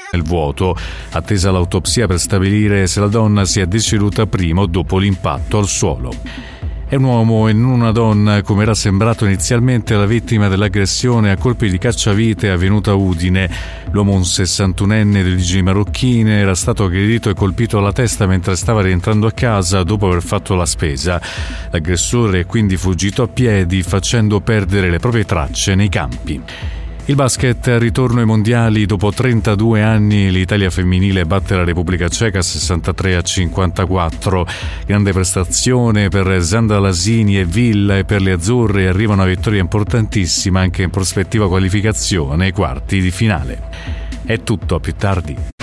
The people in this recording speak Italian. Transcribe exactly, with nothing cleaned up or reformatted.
nel vuoto, attesa l'autopsia per stabilire se la donna sia deceduta prima o dopo l'impatto al suolo. È un uomo e non una donna, come era sembrato inizialmente, la vittima dell'aggressione a colpi di cacciavite avvenuta a Udine. L'uomo, un sessantunenne di origini marocchine, era stato aggredito e colpito alla testa mentre stava rientrando a casa dopo aver fatto la spesa. L'aggressore è quindi fuggito a piedi, facendo perdere le proprie tracce nei campi. Il basket, al ritorno ai mondiali. Dopo trentadue anni l'Italia femminile batte la Repubblica Ceca sessantatré a cinquantaquattro. Grande prestazione per Zanda Lasini e Villa, e per le azzurre arriva una vittoria importantissima anche in prospettiva qualificazione ai quarti di finale. È tutto, a più tardi.